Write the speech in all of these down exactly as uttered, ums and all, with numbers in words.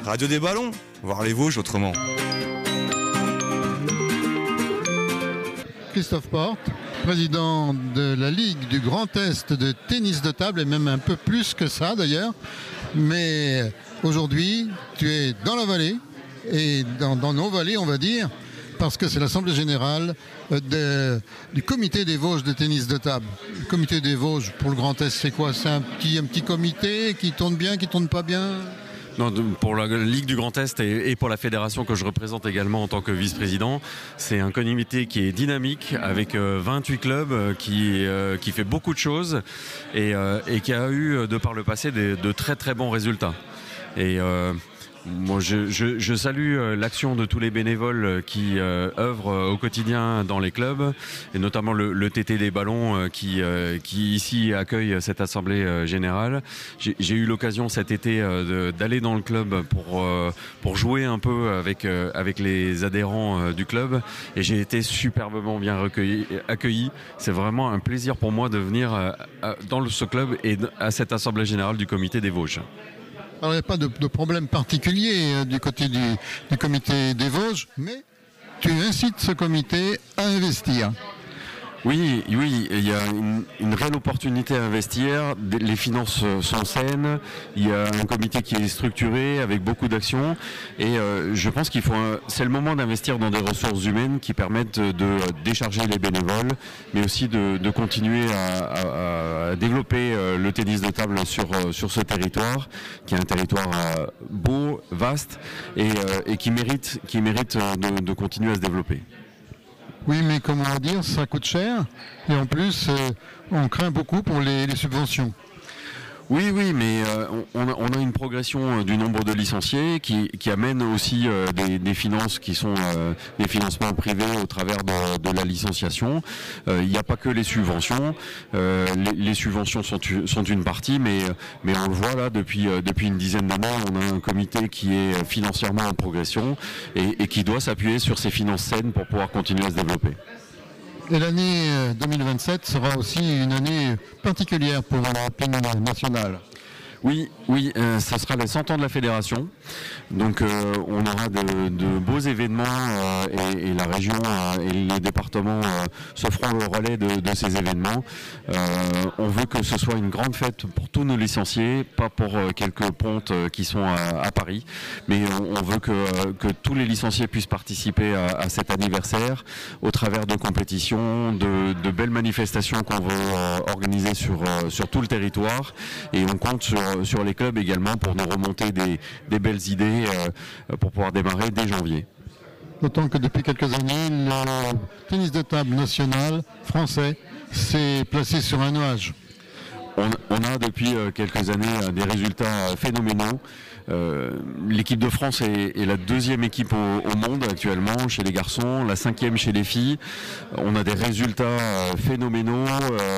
Radio des Ballons, voir les Vosges autrement. Christophe Porte, président de la Ligue du Grand Est de tennis de table, et même un peu plus que ça d'ailleurs. Mais aujourd'hui, tu es dans la vallée, et dans, dans nos vallées, on va dire, parce que c'est l'Assemblée Générale de, du Comité des Vosges de tennis de table. Le Comité des Vosges pour le Grand Est, c'est quoi? C'est un petit, un petit comité qui tourne bien, qui tourne pas bien? Non, pour la Ligue du Grand Est et pour la fédération que je représente également en tant que vice-président, c'est un comité qui est dynamique avec vingt-huit clubs qui, qui fait beaucoup de choses et, et qui a eu de par le passé de, de très très bons résultats. Et euh, moi, je, je, je salue l'action de tous les bénévoles qui euh, œuvrent au quotidien dans les clubs, et notamment le, le T T des Ballons euh, qui, euh, qui ici accueille cette assemblée euh, générale. J'ai, j'ai eu l'occasion cet été euh, de, d'aller dans le club pour, euh, pour jouer un peu avec, euh, avec les adhérents euh, du club, et j'ai été superbement bien recueilli, accueilli. C'est vraiment un plaisir pour moi de venir euh, dans ce club et à cette assemblée générale du Comité des Vosges. Alors, il n'y a pas de, de problème particulier euh, du côté du, du Comité des Vosges, mais tu incites ce comité à investir. Oui, oui, il y a une, une réelle opportunité à investir. Les finances sont saines. Il y a un comité qui est structuré avec beaucoup d'actions. Et euh, je pense qu'il faut, un, c'est le moment d'investir dans des ressources humaines qui permettent de décharger les bénévoles, mais aussi de, de continuer à, à, à développer le tennis de table sur sur ce territoire, qui est un territoire beau, vaste et, et qui mérite, qui mérite de, de continuer à se développer. Oui, mais comment dire, ça coûte cher et en plus, euh, on craint beaucoup pour les, les subventions. Oui, oui, mais euh, on, a, on a une progression euh, du nombre de licenciés qui, qui amène aussi euh, des, des finances qui sont euh, des financements privés au travers de, de la licenciation. Il euh, n'y a pas que les subventions. Euh, les, les subventions sont, sont une partie, mais, mais on le voit là depuis, euh, depuis une dizaine d'années, on a un comité qui est financièrement en progression et, et qui doit s'appuyer sur ses finances saines pour pouvoir continuer à se développer. Et l'année deux mille vingt-sept sera aussi une année particulière pour la péninsule nationale. Oui, oui, euh, ça sera les cent ans de la fédération. Donc euh, on aura de, de beaux événements euh, et, et la région euh, et les départements euh, se feront le relais de, de ces événements. Euh, on veut que ce soit une grande fête pour tous nos licenciés, pas pour euh, quelques pontes euh, qui sont à, à Paris, mais on, on veut que, euh, que tous les licenciés puissent participer à, à cet anniversaire au travers de compétitions, de, de belles manifestations qu'on veut euh, organiser sur, euh, sur tout le territoire, et on compte sur sur les clubs également pour nous remonter des, des belles idées euh, pour pouvoir démarrer dès janvier. D'autant que depuis quelques années, le tennis de table national français s'est placé sur un nuage. On, on a depuis quelques années des résultats phénoménaux. Euh, l'équipe de France est, est la deuxième équipe au, au monde actuellement chez les garçons, la cinquième chez les filles. On a des résultats euh, phénoménaux. Euh,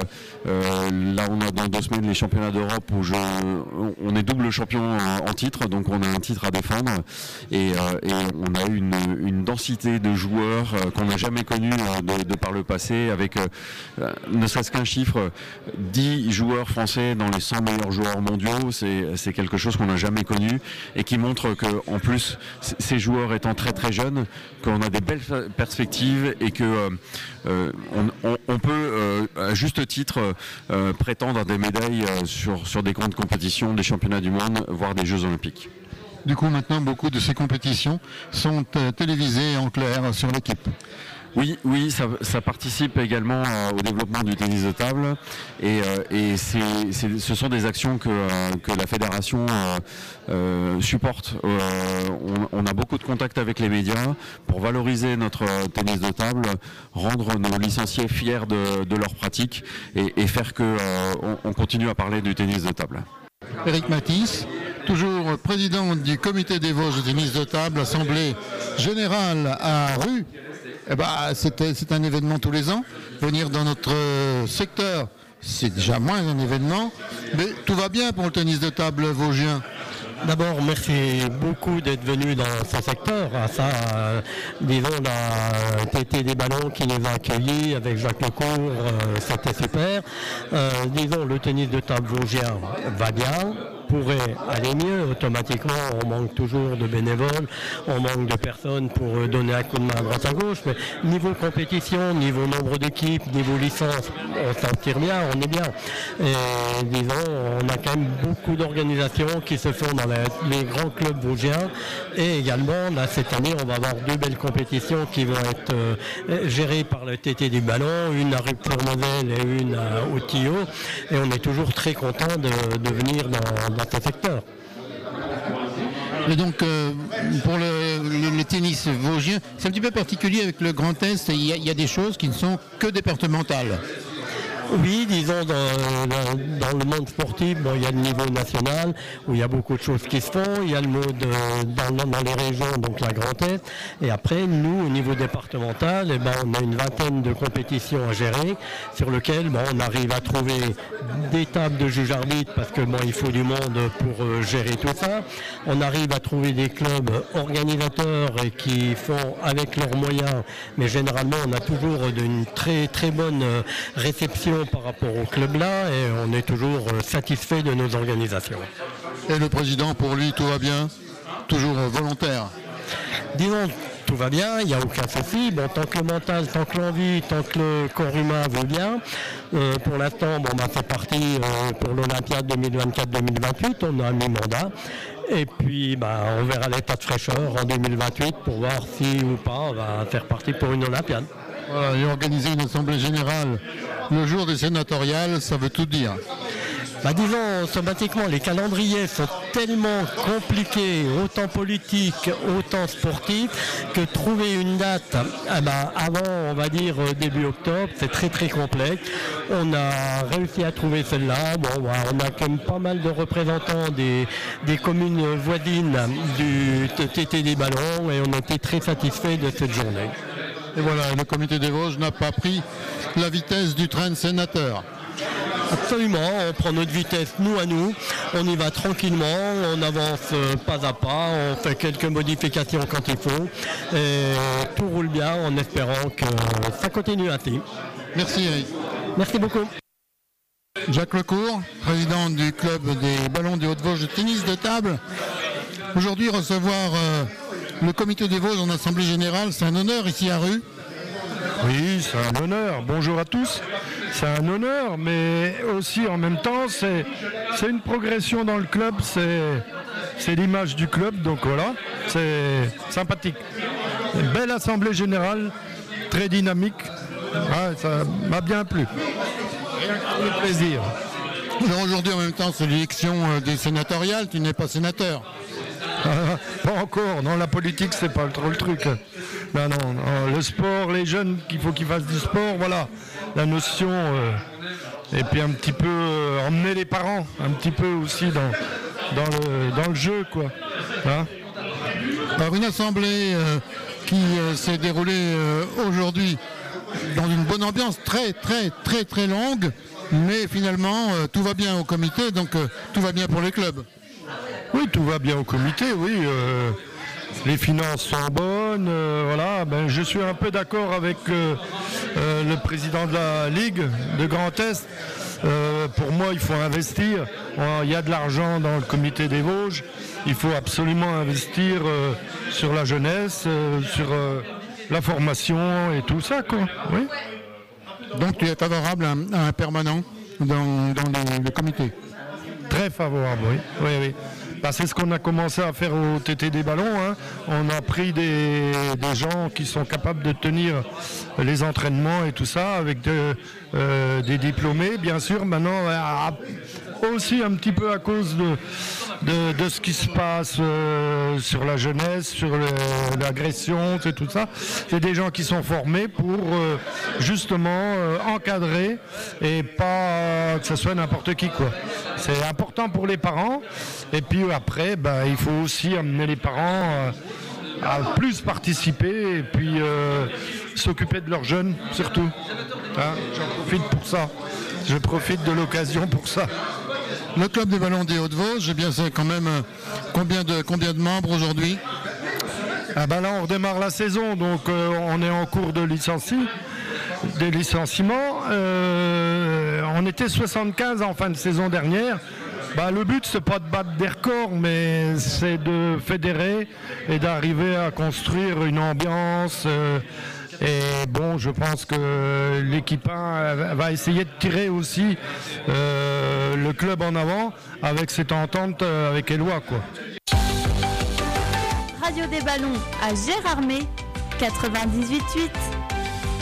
euh, là, on a dans deux semaines les championnats d'Europe où je, on est double champion en, en titre, donc on a un titre à défendre. Et, euh, et on a une, une densité de joueurs euh, qu'on n'a jamais connue euh, de, de par le passé, avec euh, ne serait-ce qu'un chiffre, dix joueurs français dans les cent meilleurs joueurs mondiaux. C'est, c'est quelque chose qu'on n'a jamais connu, et qui montre que, en plus, ces joueurs étant très très jeunes, qu'on a des belles perspectives et que euh, on, on, on peut euh, à juste titre euh, prétendre à des médailles euh, sur, sur des grandes compétitions, des championnats du monde, voire des Jeux Olympiques. Du coup, maintenant, beaucoup de ces compétitions sont euh, télévisées en clair sur l'équipe. Oui, oui, ça, ça participe également euh, au développement du tennis de table, et, euh, et c'est, c'est, ce sont des actions que, euh, que la fédération euh, euh, supporte. Euh, on, on a beaucoup de contacts avec les médias pour valoriser notre tennis de table, rendre nos licenciés fiers de, de leur pratique, et, et faire que euh, on, on continue à parler du tennis de table. Éric Matisse, toujours président du Comité des Vosges de tennis de table, assemblée générale à Rue. Eh ben, c'est, c'est un événement tous les ans. Venir dans notre secteur, c'est déjà moins un événement, mais tout va bien pour le tennis de table vosgien. D'abord, merci beaucoup d'être venu dans ce secteur. À ça, euh, disons, la T T des Ballons qui nous a accueillis avec Jacques Lecourt, euh, c'était super. Euh, disons, le tennis de table vosgien va bien. pourrait aller mieux. Automatiquement, on manque toujours de bénévoles, on manque de personnes pour donner un coup de main à droite à gauche. Mais niveau compétition, niveau nombre d'équipes, niveau licence, on s'en tire bien, on est bien. Et disons, on a quand même beaucoup d'organisations qui se font dans les, les grands clubs vosgiens. Et également, là, cette année, on va avoir deux belles compétitions qui vont être euh, gérées par le T T du Ballon, une à Rue-Plournevel et une à Outillot. Et on est toujours très content de, de venir dans, dans ce secteur. Et donc, euh, pour le, le, le tennis vosgien, c'est un petit peu particulier avec le Grand Est. Il y a, il y a des choses qui ne sont que départementales. Oui, disons, dans, dans, dans le monde sportif, bon, il y a le niveau national, où il y a beaucoup de choses qui se font. Il y a le mode dans, dans les régions, donc la Grand Est. Et après, nous, au niveau départemental, eh ben, on a une vingtaine de compétitions à gérer, sur lesquelles bon, on arrive à trouver des tables de juge arbitre, parce que bon, il faut du monde pour euh, gérer tout ça. On arrive à trouver des clubs organisateurs et qui font avec leurs moyens, mais généralement, on a toujours une très, très bonne réception par rapport au club-là, et on est toujours satisfait de nos organisations. Et le président, pour lui, tout va bien? Toujours volontaire? Disons, tout va bien, il n'y a aucun souci. Bon, tant que le mental, tant que l'envie, tant que le corps humain veut bien. Euh, pour l'instant, bon, bah, c'est parti euh, pour l'Olympiade deux mille vingt-quatre deux mille vingt-huit, on a un mi-mandat. Et puis, bah, on verra l'état de fraîcheur en deux mille vingt-huit pour voir si ou pas on va faire partie pour une Olympiade. Voilà, et organiser une assemblée générale le jour des sénatoriales, ça veut tout dire. Bah disons, somatiquement, les calendriers sont tellement compliqués, autant politiques, autant sportifs, que trouver une date eh ben, avant, on va dire, début octobre, c'est très très complexe. On a réussi à trouver celle-là. Bon, bah, on a quand même pas mal de représentants des, des communes voisines du T T des Ballons, et on a été très satisfaits de cette journée. Et voilà, le comité des Vosges n'a pas pris la vitesse du train de sénateur. Absolument, on prend notre vitesse nous à nous, on y va tranquillement, on avance pas à pas, on fait quelques modifications quand il faut, et tout roule bien en espérant que ça continue ainsi. Merci Eric. Merci beaucoup. Jacques Lecourt, président du club des Ballons des Hauts-de-Vosges de tennis de table. Aujourd'hui, recevoir euh, le comité des Vosges en assemblée générale, c'est un honneur ici à Rue. Oui, c'est un honneur. Bonjour à tous. C'est un honneur, mais aussi en même temps, c'est, c'est une progression dans le club, c'est, c'est l'image du club, donc voilà, c'est sympathique. Une belle assemblée générale, très dynamique, ouais, ça m'a bien plu. Rien que le plaisir. Alors aujourd'hui, en même temps, c'est l'élection des sénatoriales, tu n'es pas sénateur. Pas encore, non, la politique c'est pas trop le truc. Non, non, non, le sport, les jeunes, qu'il faut qu'ils fassent du sport, voilà, la notion, euh, et puis un petit peu euh, emmener les parents, un petit peu aussi dans, dans, le, dans le jeu, quoi. Hein. Alors une assemblée euh, qui euh, s'est déroulée euh, aujourd'hui dans une bonne ambiance, très très très très longue, mais finalement euh, tout va bien au comité, donc euh, tout va bien pour les clubs. Oui, tout va bien au comité, oui. Euh, les finances sont bonnes, euh, voilà. Ben, je suis un peu d'accord avec euh, euh, le président de la Ligue de Grand Est. Euh, pour moi, il faut investir. Il y a de l'argent dans le comité des Vosges. Il faut absolument investir euh, sur la jeunesse, euh, sur euh, la formation et tout ça, quoi. Oui. Donc tu es favorable à un, à un permanent dans, dans les, le comité? Très favorable, oui. oui, oui. Bah, c'est ce qu'on a commencé à faire au T T des Ballons. Hein. On a pris des, des gens qui sont capables de tenir les entraînements et tout ça, avec de, euh, des diplômés, bien sûr. Maintenant, aussi un petit peu à cause de, de, de ce qui se passe euh, sur la jeunesse, sur le, l'agression, c'est tout ça. C'est des gens qui sont formés pour euh, justement euh, encadrer et pas euh, que ce soit n'importe qui, quoi. C'est important pour les parents. Et puis après, bah, il faut aussi amener les parents euh, à plus participer et puis euh, s'occuper de leurs jeunes, surtout. Hein, j'en profite pour ça. Je profite de l'occasion pour ça. Le club des Ballons des Hauts-de-Vosges, eh bien, c'est quand même euh, combien de, combien de membres aujourd'hui? Ah ben là, on redémarre la saison, donc euh, on est en cours de licencie, des licenciements. Euh, on était soixante-quinze en fin de saison dernière. Bah, le but, c'est pas de battre des records, mais c'est de fédérer et d'arriver à construire une ambiance. Euh, et bon, je pense que l'équipe un va essayer de tirer aussi euh, le club en avant avec cette entente avec Éloi, quoi. Radio des Ballons à Gérardmer, quatre-vingt-dix-huit virgule huit.